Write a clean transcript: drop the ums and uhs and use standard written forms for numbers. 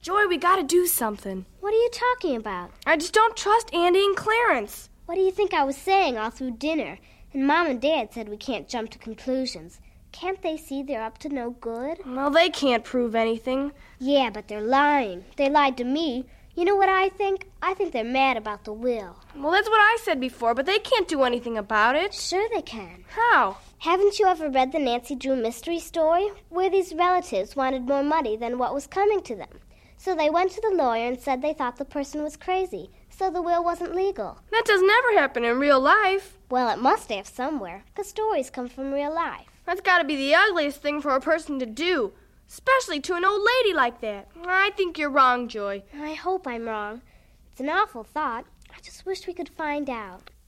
Joy, we gotta do something. What are you talking about? I just don't trust Andy and Clarence. What do you think I was saying all through dinner? And Mom and Dad said we can't jump to conclusions. Can't they see they're up to no good? Well, they can't prove anything. Yeah, but they're lying. They lied to me. You know what I think? I think they're mad about the will. Well, that's what I said before, but they can't do anything about it. Sure they can. How? Haven't you ever read the Nancy Drew mystery story? Where these relatives wanted more money than what was coming to them. So they went to the lawyer and said they thought the person was crazy, so the will wasn't legal. That does never happen in real life. Well, it must have somewhere, because stories come from real life. That's gotta be the ugliest thing for a person to do, especially to an old lady like that. I think you're wrong, Joy. I hope I'm wrong. It's an awful thought. I just wish we could find out.